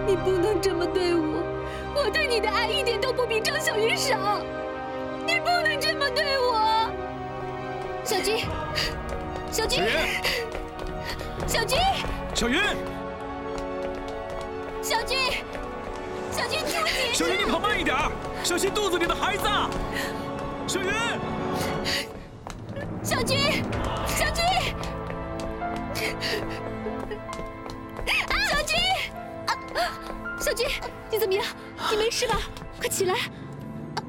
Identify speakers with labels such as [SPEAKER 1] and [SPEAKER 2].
[SPEAKER 1] 你不能这么对我，我对你的爱一点都不比张小云少，你不能这么对我。小军，小军，小军，
[SPEAKER 2] 小云，
[SPEAKER 1] 小军，小军，听我解释。
[SPEAKER 2] 小云，你跑慢一点，小心肚子里的孩子。小云，
[SPEAKER 1] 小军，小军，小军，小军，你怎么样？你没事吧？快起来！